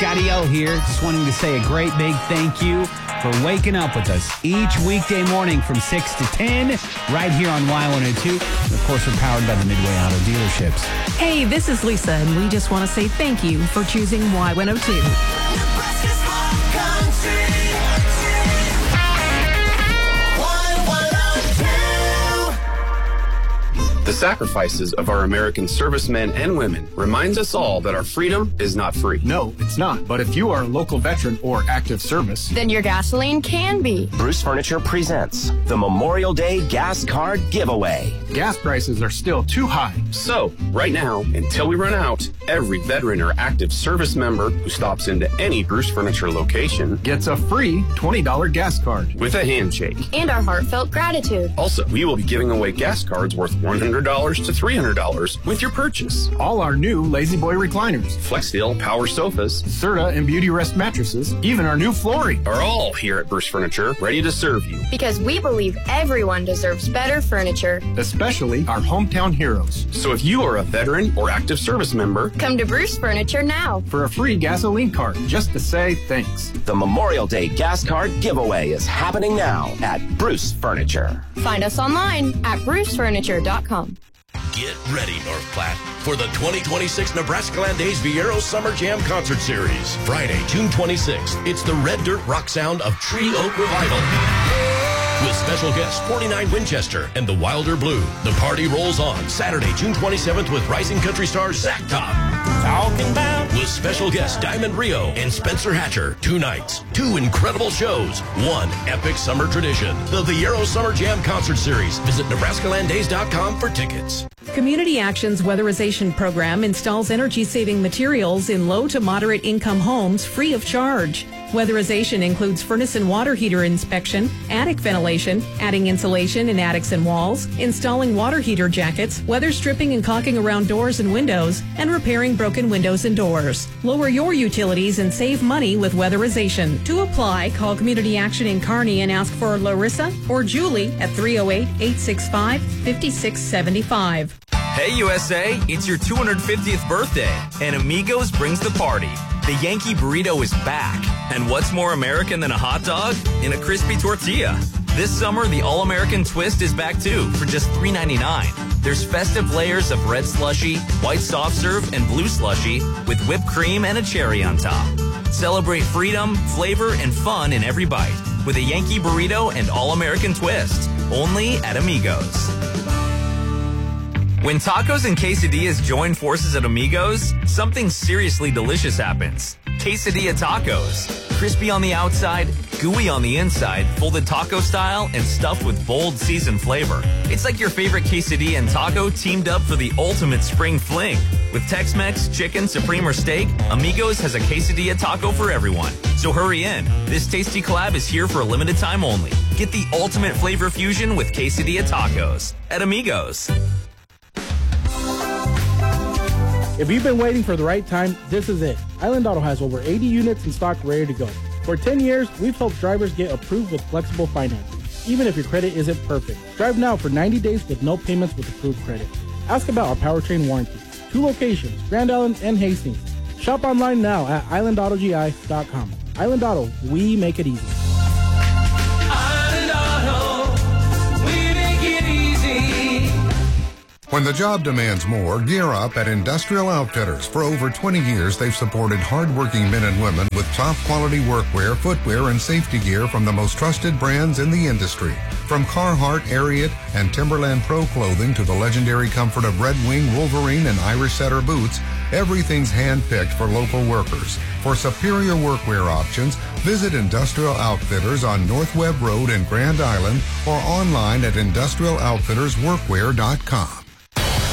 Scotty O here. Just wanting to say a great big thank you for waking up with us each weekday morning from 6 to 10 right here on Y102. And of course, we're powered by the Midway Auto Dealerships. Hey, this is Lisa, and we just want to say thank you for choosing Y102. Nebraska's home country. The sacrifices of our American servicemen and women reminds us all that our freedom is not free. No, it's not. But if you are a local veteran or active service, then your gasoline can be. Bruce Furniture presents the Memorial Day Gas Card Giveaway. Gas prices are still too high. So, right now, until we run out, every veteran or active service member who stops into any Bruce Furniture location gets a free $20 gas card with a handshake and our heartfelt gratitude. Also, we will be giving away gas cards worth $100 to $300 with your purchase. All our new Lazy Boy recliners, FlexSteel power sofas, Serta and Beauty Rest mattresses, even our new flooring are all here at Bruce Furniture, ready to serve you. Because we believe everyone deserves better furniture, especially our hometown heroes. So if you are a veteran or active service member, come to Bruce Furniture now for a free gasoline card just to say thanks. The Memorial Day Gas Card Giveaway is happening now at Bruce Furniture. Find us online at brucefurniture.com. Get ready, North Platte, for the 2026 Nebraska Land Days Viero Summer Jam Concert Series. Friday, June 26th, it's the Red Dirt Rock sound of Tree Oak Revival. With special guests 49 Winchester and the Wilder Blue. The party rolls on Saturday, June 27th with rising country star Zach Top. Talking about with special guests Diamond Rio and Spencer Hatcher. 2 nights, 2 incredible shows, 1 epic summer tradition. The Viero Summer Jam Concert Series. Visit NebraskaLandDays.com for tickets. Community Action's weatherization program installs energy-saving materials in low to moderate income homes free of charge. Weatherization includes furnace and water heater inspection, attic ventilation, adding insulation in attics and walls, installing water heater jackets, weather stripping and caulking around doors and windows, and repairing broken windows and doors. Lower your utilities and save money with weatherization. To apply, call Community Action in Kearney and ask for Larissa or Julie at 308-865-5675. Hey USA, it's your 250th birthday, and Amigos brings the party. The Yankee Burrito is back. And what's more American than a hot dog? In a crispy tortilla. This summer, the All-American Twist is back too, for just $3.99. There's festive layers of red slushy, white soft serve, and blue slushy with whipped cream and a cherry on top. Celebrate freedom, flavor, and fun in every bite with a Yankee Burrito and All-American Twist. Only at Amigos. When tacos and quesadillas join forces at Amigos, something seriously delicious happens. Quesadilla tacos. Crispy on the outside, gooey on the inside, folded taco style, and stuffed with bold seasoned flavor. It's like your favorite quesadilla and taco teamed up for the ultimate spring fling. With Tex-Mex, chicken, supreme, or steak, Amigos has a quesadilla taco for everyone. So hurry in. This tasty collab is here for a limited time only. Get the ultimate flavor fusion with quesadilla tacos at Amigos. If you've been waiting for the right time, this is it. Island Auto has over 80 units in stock ready to go. For 10 years, we've helped drivers get approved with flexible financing, even if your credit isn't perfect. Drive now for 90 days with no payments with approved credit. Ask about our powertrain warranty. 2 locations, Grand Island and Hastings. Shop online now at islandautogi.com. Island Auto, we make it easy. Island Auto, we make it easy. When the job demands more, gear up at Industrial Outfitters. For over 20 years, they've supported hardworking men and women with top-quality workwear, footwear, and safety gear from the most trusted brands in the industry. From Carhartt, Ariat, and Timberland Pro clothing to the legendary comfort of Red Wing, Wolverine, and Irish Setter boots, everything's hand-picked for local workers. For superior workwear options, visit Industrial Outfitters on North Webb Road in Grand Island or online at industrialoutfittersworkwear.com.